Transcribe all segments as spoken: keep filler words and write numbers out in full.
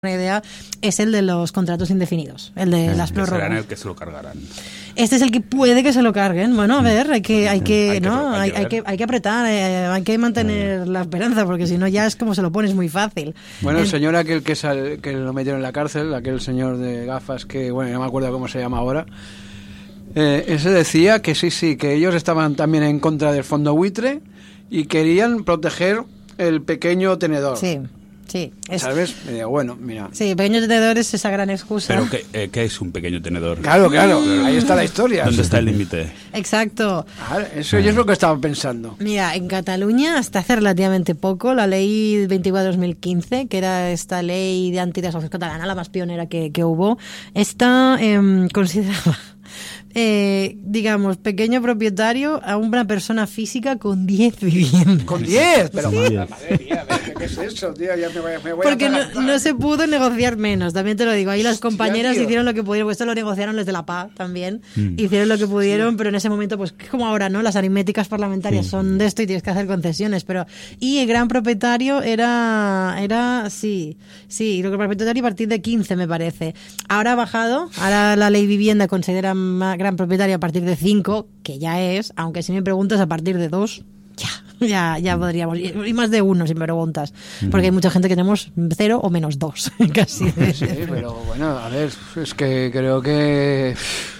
una idea, es el de los contratos indefinidos, el de es, las prórrogas. Serán el que se lo cargarán. Este es el que puede que se lo carguen. Bueno, a ver, hay que, hay que, hay que ¿no? Hay, hay que, hay que apretar, eh, hay que mantener la esperanza, porque si no ya es como se lo pones muy fácil. Bueno, el en... señor aquel que, sal, que lo metieron en la cárcel, aquel señor de gafas que, bueno, no me acuerdo cómo se llama ahora, eh, ese decía que sí, sí, que ellos estaban también en contra del fondo buitre y querían proteger el pequeño tenedor. Sí. Sí, es... ¿Sabes? Eh, bueno, mira. Sí, pequeño tenedor es esa gran excusa. Pero ¿qué, eh, ¿qué es un pequeño tenedor? Claro, claro, mm. ahí está la historia. ¿Dónde está el límite? Exacto. Ah, eso yo es lo que estaba pensando. Mira, en Cataluña hasta hace relativamente poco la ley veinticuatro barra dos mil quince, que era esta ley de antidesociación catalana, la más pionera que, que hubo, esta eh, consideraba... Eh, digamos, pequeño propietario a una persona física con diez viviendas. ¿Con diez? Pero sí. madre, madre mía, ¿qué es eso, tío? Ya me voy, me voy Porque a no, no se pudo negociar menos, también te lo digo. Ahí las Hostia, compañeras tío. hicieron lo que pudieron, pues esto lo negociaron los de la P A también, Mm. hicieron lo que pudieron, sí. Pero en ese momento, pues es como ahora, ¿no? Las aritméticas parlamentarias sí. son de esto y tienes que hacer concesiones, pero... Y el gran propietario era, era sí, sí, y lo que el propietario a partir de quince, me parece. Ahora ha bajado, ahora la ley vivienda considera más gran propietario a partir de cinco, que ya es, aunque si me preguntas a partir de dos, ya, ya, ya podríamos, y más de uno si me preguntas, porque hay mucha gente que tenemos cero o menos dos, casi. Sí, pero bueno, a ver, es que creo que,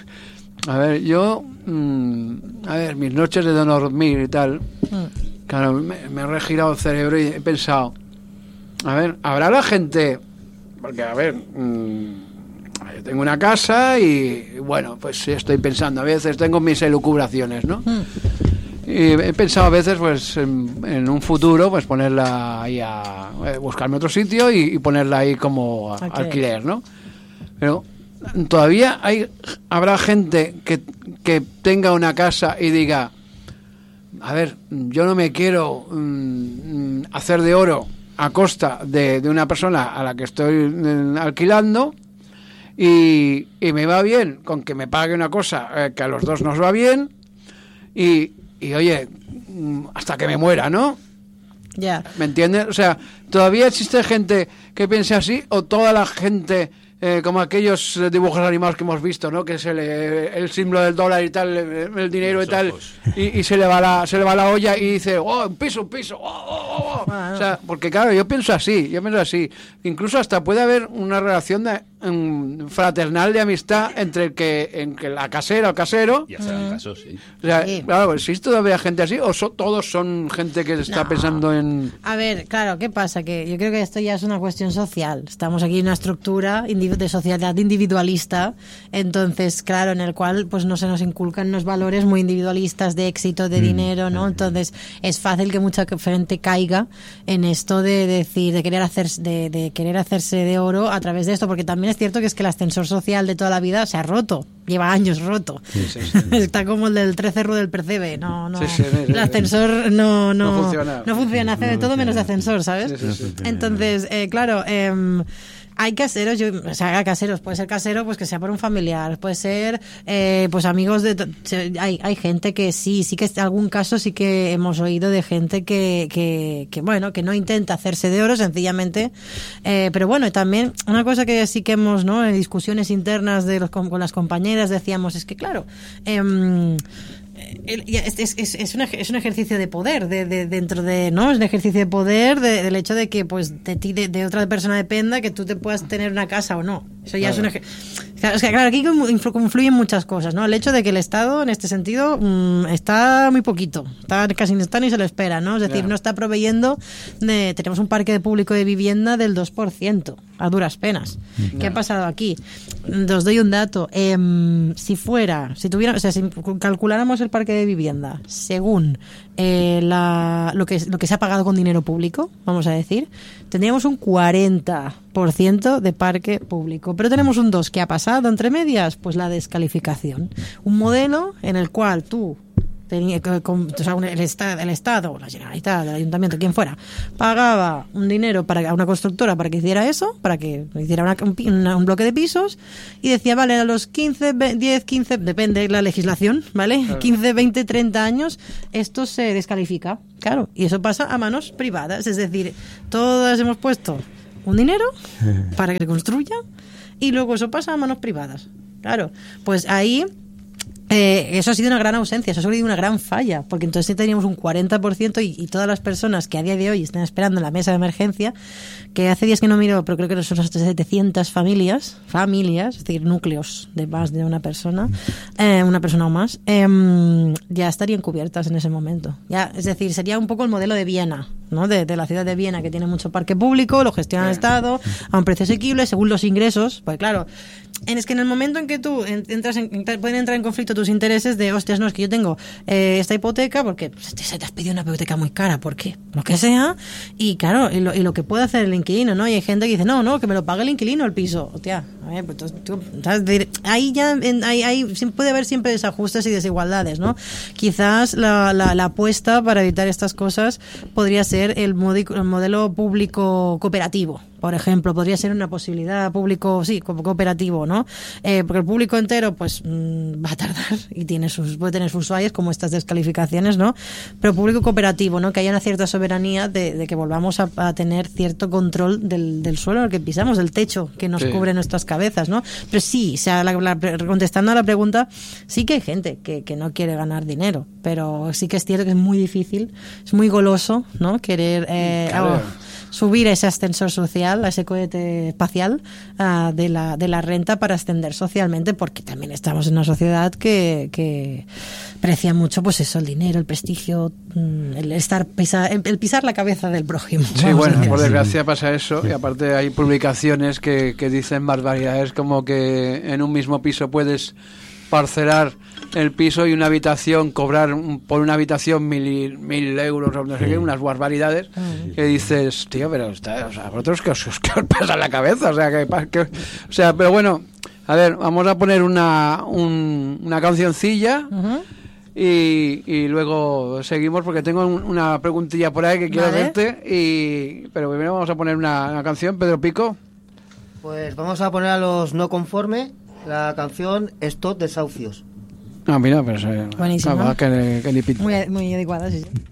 a ver, yo, mmm, a ver, mis noches de no dormir y tal, mm. claro, me, me he regirado el cerebro y he pensado, a ver, habrá la gente, porque a ver, mmm, yo tengo una casa y, bueno, pues estoy pensando, a veces tengo mis elucubraciones, ¿no? Mm. Y he pensado a veces, pues, en, en un futuro, pues ponerla ahí a... Eh, buscarme otro sitio y, y ponerla ahí como okay. alquiler, ¿no? Pero todavía hay habrá gente que, que tenga una casa y diga, a ver, yo no me quiero mm, hacer de oro a costa de, de una persona a la que estoy mm, alquilando... Y, y me va bien con que me pague una cosa eh, que a los dos nos va bien y, y oye, hasta que me muera, ¿no? Ya. ¿Me entiendes? O sea, ¿todavía existe gente que piense así o toda la gente... Eh, como aquellos dibujos animados que hemos visto, ¿no? Que es el, el símbolo del dólar y tal, el, el dinero Los y tal, y, y se le va la se le va la olla y dice, oh, un piso, un piso, oh, oh, oh. Ah, o sea, porque claro, yo pienso así, yo pienso así. Incluso hasta puede haber una relación de, um, fraternal de amistad entre el que, entre la casera o casero. Ya serán casos, sí. O sea, sí. claro, ¿existe todavía gente así o so, todos son gente que está no. pensando en...? A ver, claro, ¿qué pasa? Que yo creo que esto ya es una cuestión social. Estamos aquí en una estructura individual de sociedad individualista, entonces claro, en el cual pues no se nos inculcan unos valores muy individualistas de éxito, de mm. dinero, ¿no? Entonces es fácil que mucha gente caiga en esto de decir, de querer hacer, de, de querer hacerse de oro a través de esto, porque también es cierto que es que el ascensor social de toda la vida se ha roto, lleva años roto. Sí, sí, sí. Está como el del trecerro del Percebe, no, no. Sí, sí, sí, el ascensor no, no, no funciona, no funciona, hace no, de todo menos de ascensor, ¿sabes? Sí, sí, sí, sí. Entonces, eh, claro, eh, hay caseros, yo, o sea, caseros, puede ser casero, pues que sea por un familiar, puede ser, eh, pues amigos de, hay, hay gente que sí, sí que en algún caso sí que hemos oído de gente que, que, que bueno, que no intenta hacerse de oro sencillamente, eh, pero bueno, también una cosa que sí que hemos, ¿no? En discusiones internas de los, con, con las compañeras decíamos, es que claro, eh, Es, es, es, es, un, es un ejercicio de poder de, de, dentro de, ¿no? Es un ejercicio de poder de, del hecho de que pues de ti, de, de otra persona dependa que tú te puedas tener una casa o no. Eso ya claro. es un ejercicio. Claro, es que, claro, aquí confluyen muchas cosas, ¿no? El hecho de que el Estado, en este sentido, mmm, está muy poquito, está casi no está ni se lo espera, ¿no? Es decir, yeah. no está proveyendo de, tenemos un parque de público de vivienda del dos por ciento, a duras penas. Yeah. ¿Qué ha pasado aquí? Os doy un dato. Eh, si fuera, si tuviera, o sea, si calculáramos el parque de vivienda según eh, la, lo que lo que se ha pagado con dinero público, vamos a decir, tendríamos un cuarenta por ciento de parque público, pero tenemos un dos que ha pasado entre medias, pues la descalificación, un modelo en el cual tú tenía, con, o sea, el, estado, el Estado, la Generalitat, el Ayuntamiento, quien fuera, pagaba un dinero para a una constructora para que hiciera eso, para que hiciera una, un, un bloque de pisos, y decía, vale, a los quince, diez, quince, depende de la legislación, ¿vale? Claro. quince, veinte, treinta años, esto se descalifica, claro, y eso pasa a manos privadas, es decir, todas hemos puesto un dinero para que se construya y luego eso pasa a manos privadas. Claro, pues ahí eh, eso ha sido una gran ausencia, eso ha sido una gran falla, porque entonces sí teníamos un cuarenta por ciento y, y todas las personas que a día de hoy están esperando en la mesa de emergencia, que hace días que no miro, pero creo que son hasta setecientas familias, familias, es decir, núcleos de más de una persona, eh, una persona o más, eh, ya estarían cubiertas en ese momento. Ya, es decir, sería un poco el modelo de Viena, ¿no? De, de la ciudad de Viena, que tiene mucho parque público, lo gestiona el Estado, a un precio asequible, según los ingresos, pues claro, es que en el momento en que tú entras en, pueden entrar en conflicto tus intereses de, hostias, no, es que yo tengo eh, esta hipoteca porque se te has pedido una hipoteca muy cara, ¿por qué? Lo que sea, y claro, y lo, y lo que puede hacer el inquilino, ¿no? Y hay gente que dice, no, no, que me lo pague el inquilino el piso, hostia, a ver, pues tú, tú, ¿sabes? Ahí ya en, ahí, ahí puede haber siempre desajustes y desigualdades, ¿no? Quizás la, la, la apuesta para evitar estas cosas podría ser el, modico, el modelo público cooperativo. Por ejemplo, podría ser una posibilidad público, sí, cooperativo, ¿no? Eh, porque el público entero, pues, mmm, va a tardar y tiene sus, puede tener sus fallas, como estas descalificaciones, ¿no? Pero público cooperativo, ¿no? Que haya una cierta soberanía de, de que volvamos a, a tener cierto control del, del suelo en el que pisamos, del techo que nos sí. cubre nuestras cabezas, ¿no? Pero sí, o sea, la, la, contestando a la pregunta, sí que hay gente que, que no quiere ganar dinero, pero sí que es cierto que es muy difícil, es muy goloso, ¿no? Querer... Eh, claro. oh, subir ese ascensor social, a ese cohete espacial uh, de la de la renta para ascender socialmente, porque también estamos en una sociedad que, que aprecia mucho, pues eso, el dinero, el prestigio, el estar pisar, el pisar la cabeza del prójimo. Sí, bueno, por desgracia pasa eso, y aparte hay publicaciones que, que dicen barbaridades como que en un mismo piso puedes parcelar el piso y una habitación, cobrar por una habitación mil, mil euros o no sé qué, unas barbaridades que dices, tío, pero está, o sea, vosotros que os, que os pasa en la cabeza, o sea, que, que, o sea, pero bueno, a ver, vamos a poner una, un, una cancioncilla uh-huh. y, y luego seguimos porque tengo un, una preguntilla por ahí que quiero vale. hacerte, y, pero primero vamos a poner una, una canción, Pedro Pico. Pues vamos a poner a los No Conforme la canción Stop Desahucios. Ah, mira, pero... Buenísima. Que, que, que muy, muy adecuada, sí, sí.